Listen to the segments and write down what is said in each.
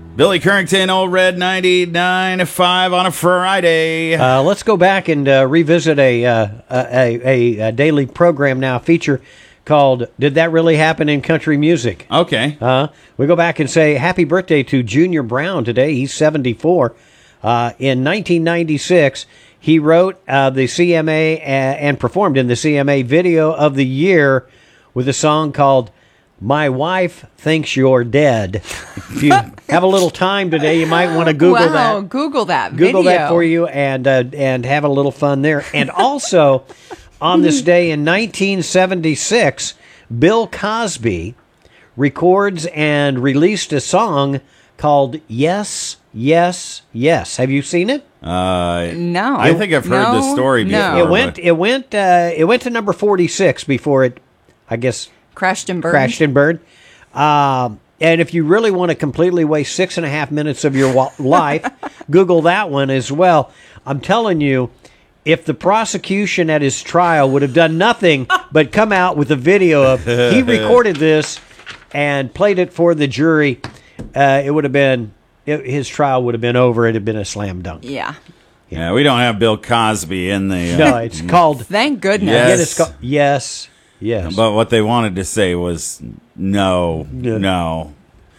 Billy Currington, Old Red 99.5 on a Friday. Let's go back and revisit a daily program now, feature called Did That Really Happen in Country Music? Okay. We go back and say happy birthday to Junior Brown today. He's 74. In 1996, he wrote the CMA and performed in the CMA Video of the Year with a song called My Wife Thinks You're Dead. If you have a little time today, you might want to Google that. Wow, Google that Google video. that for you and have a little fun there. And also, on this day in 1976, Bill Cosby records and released a song called Yes, Yes, Yes. Have you seen it? No. I think I've heard the story before. It went to number 46 before it, I guess, crashed and burned. And if you really want to completely waste 6.5 minutes of your life, Google that one as well. I'm telling you, if the prosecution at his trial would have done nothing but come out with a video of he recorded this and played it for the jury, it would have been his trial would have been over. It'd have been a slam dunk. Yeah. Yeah, we don't have Bill Cosby in the. No, it's called. Thank goodness. Yes. Again, it's called, yes. Yes. But what they wanted to say was no, Bill,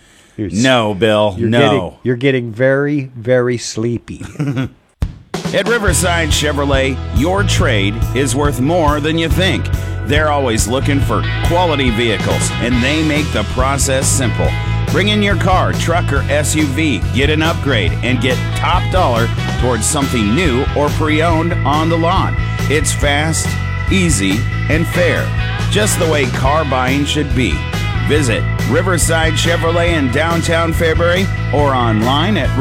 no. You're getting very, very sleepy. At Riverside Chevrolet, your trade is worth more than you think. They're always looking for quality vehicles, and they make the process simple. Bring in your car, truck, or SUV, get an upgrade, and get top dollar towards something new or pre-owned on the lot. It's fast, easy, and fair, just the way car buying should be. Visit Riverside Chevrolet in downtown Fairbury or online at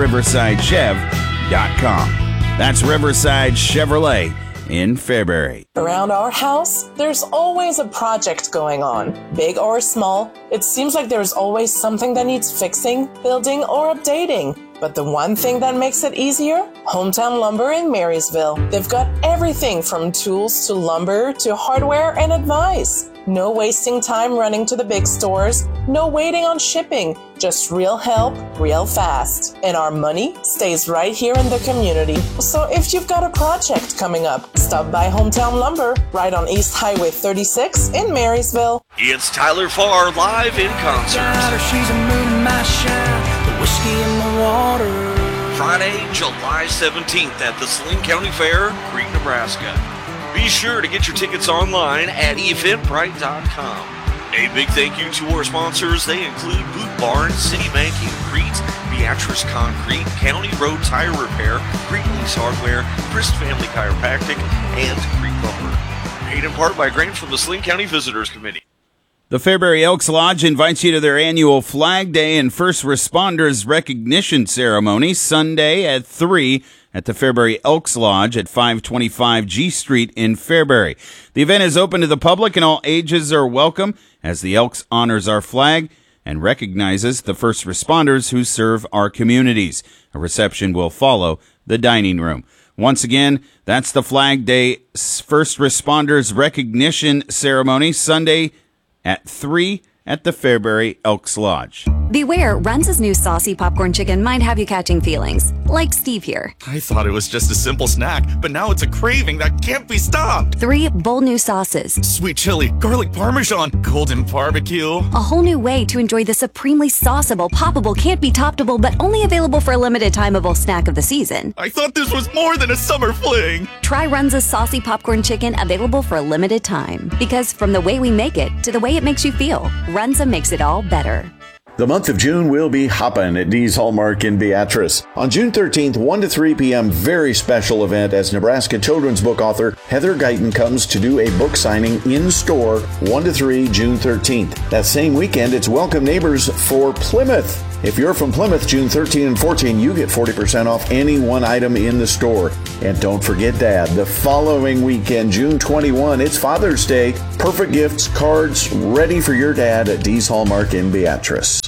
riversidechev.com. That's Riverside Chevrolet in Fairbury. Around our house, there's always a project going on. Big or small, it seems like there's always something that needs fixing, building, or updating. But the one thing that makes it easier? Hometown Lumber in Marysville. They've got everything from tools to lumber to hardware and advice. No wasting time running to the big stores. No waiting on shipping. Just real help, real fast. And our money stays right here in the community. So if you've got a project coming up, stop by Hometown Lumber right on East Highway 36 in Marysville. It's Tyler Farr live in concert. She's a moon in my shine, the whiskey in the water. Friday, July 17th at the Saline County Fair, Crete, Nebraska. Be sure to get your tickets online at eventbrite.com. A big thank you to our sponsors. They include Boot Barn, City Bank in Crete, Beatrice Concrete, County Road Tire Repair, Crete Lease Hardware, Christ Family Chiropractic, and Crete Lumber. Paid in part by a grant from the Saline County Visitors Committee. The Fairbury Elks Lodge invites you to their annual Flag Day and First Responders Recognition Ceremony Sunday at 3 at the Fairbury Elks Lodge at 525 G Street in Fairbury. The event is open to the public and all ages are welcome as the Elks honors our flag and recognizes the first responders who serve our communities. A reception will follow the dining room. Once again, that's the Flag Day First Responders Recognition Ceremony Sunday at 3 at the Fairbury Elks Lodge. Beware, Runza's new saucy popcorn chicken might have you catching feelings, like Steve here. I thought it was just a simple snack, but now it's a craving that can't be stopped. 3 bold new sauces. Sweet chili, garlic parmesan, golden barbecue. A whole new way to enjoy the supremely sauceable, poppable, can't be toppable, but only available for a limited timeable snack of the season. I thought this was more than a summer fling. Try Runza's saucy popcorn chicken, available for a limited time. Because from the way we make it to the way it makes you feel, Runza makes it all better. The month of June will be hoppin' at Dee's Hallmark in Beatrice. On June 13th, 1 to 3 p.m., very special event as Nebraska children's book author Heather Guyton comes to do a book signing in store 1 to 3 June 13th. That same weekend, it's Welcome Neighbors for Plymouth. If you're from Plymouth, June 13 and 14, you get 40% off any one item in the store. And don't forget, Dad, the following weekend, June 21, it's Father's Day. Perfect gifts, cards, ready for your dad at Dee's Hallmark in Beatrice.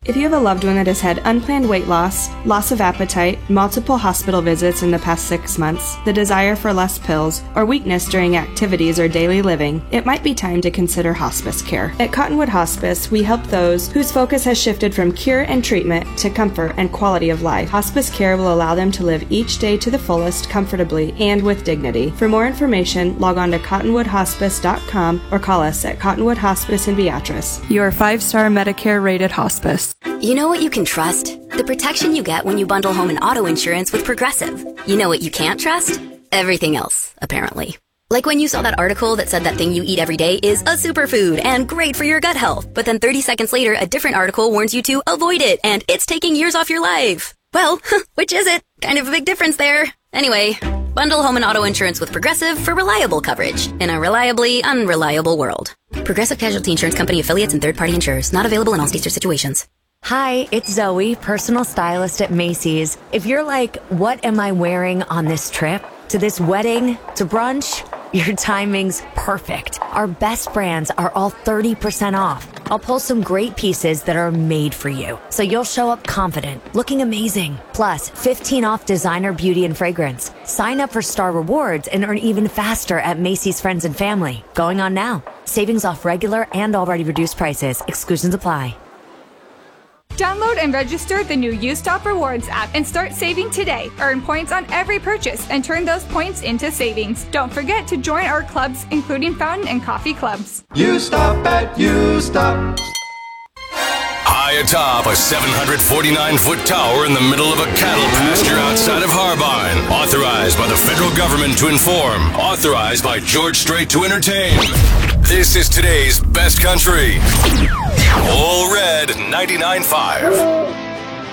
If you have a loved one that has had unplanned weight loss, loss of appetite, multiple hospital visits in the past 6 months, the desire for less pills, or weakness during activities or daily living, it might be time to consider hospice care. At Cottonwood Hospice, we help those whose focus has shifted from cure and treatment to comfort and quality of life. Hospice care will allow them to live each day to the fullest, comfortably, and with dignity. For more information, log on to cottonwoodhospice.com or call us at Cottonwood Hospice in Beatrice. Your 5-star Medicare rated hospice. You know what you can trust? The protection you get when you bundle home and auto insurance with Progressive. You know what you can't trust? Everything else, apparently. Like when you saw that article that said that thing you eat every day is a superfood and great for your gut health, but then 30 seconds later, a different article warns you to avoid it and it's taking years off your life. Well, which is it? Kind of a big difference there. Anyway, bundle home and auto insurance with Progressive for reliable coverage in a reliably unreliable world. Progressive Casualty Insurance Company affiliates and third-party insurers. Not available in all states or situations. Hi, it's Zoe, personal stylist at Macy's. If you're like, what am I wearing on this trip? To this wedding? To brunch? Your timing's perfect. Our best brands are all 30% off. I'll pull some great pieces that are made for you, so you'll show up confident, looking amazing. Plus, 15 off designer beauty and fragrance. Sign up for Star Rewards and earn even faster at Macy's Friends and Family. Going on now. Savings off regular and already reduced prices. Exclusions apply. Download and register the new U-Stop Rewards app and start saving today. Earn points on every purchase and turn those points into savings. Don't forget to join our clubs, including fountain and coffee clubs. U-Stop at U-Stop. High atop a 749-foot tower in the middle of a cattle pasture outside of Harbine. Authorized by the federal government to inform. Authorized by George Strait to entertain. This is today's best country. All Red 99.5.